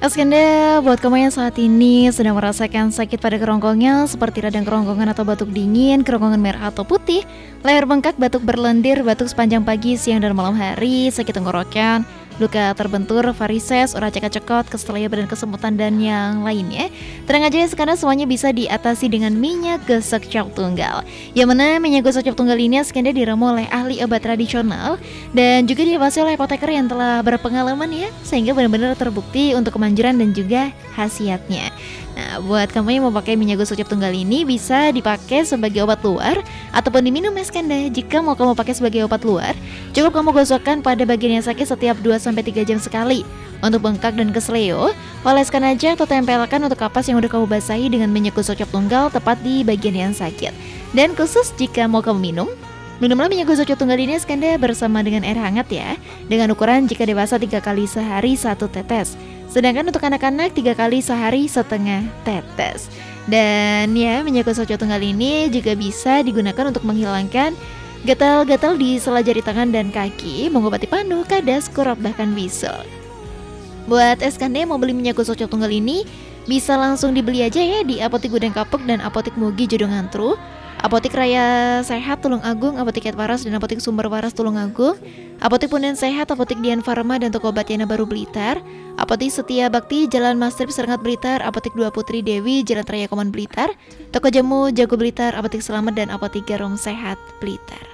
Eskende, buat kamu yang saat ini sedang merasakan sakit pada kerongkongan seperti radang kerongkongan atau batuk dingin, kerongkongan merah atau putih, leher bengkak, batuk berlendir, batuk sepanjang pagi, siang, dan malam hari, sakit tenggorokan, luka terbentur, varises, urat cekak-cekot, keselaya badan kesemutan, dan yang lainnya. Tenang aja ya, karena semuanya bisa diatasi dengan minyak gosok cap tunggal. Yang mana minyak gosok cap tunggal ini Eskende diramu oleh ahli obat tradisional dan juga diawasi oleh apoteker yang telah berpengalaman ya, sehingga benar-benar terbukti untuk kemanjuran dan juga khasiatnya. Nah, buat kamu yang mau pakai minyak gosok cap tunggal ini bisa dipakai sebagai obat luar ataupun diminum Eskende. Jika mau kamu pakai sebagai obat luar, cukup kamu gosokkan pada bagian yang sakit setiap 2-3 jam sekali. Untuk bengkak dan kesleo, oleskan aja atau tempelkan untuk kapas yang udah kamu basahi dengan minyak gosok cap tunggal tepat di bagian yang sakit. Dan khusus jika mau kamu minum, minumlah minyak gosok cap tunggal ini Eskende bersama dengan air hangat ya, dengan ukuran jika dewasa 3 kali sehari 1 tetes. Sedangkan untuk anak-anak 3 kali sehari setengah tetes. Dan ya, minyak gosok cap tunggal ini juga bisa digunakan untuk menghilangkan gatal-gatal di sela jari tangan dan kaki, mengobati panu, kadas, kurap, bahkan bisul. Buat Eskende mau beli minyak gosok cap tunggal ini, bisa langsung dibeli aja ya di Apotik Gudang Kapuk dan Apotik Mugi Jodongantru, Apotik Raya Sehat Tulung Agung, Apotik Ketwaras dan Apotik Sumber Waras Tulung Agung, Apotik Punden Sehat, Apotik Dian Farma dan Toko Obat Yana Baru Blitar, Apotik Setia Bakti Jalan Mastrip Serengat Blitar, Apotik Dua Putri Dewi Jalan Raya Koman Blitar, Toko Jamu Jago Blitar, Apotik Selamat dan Apotik Garum Sehat Blitar.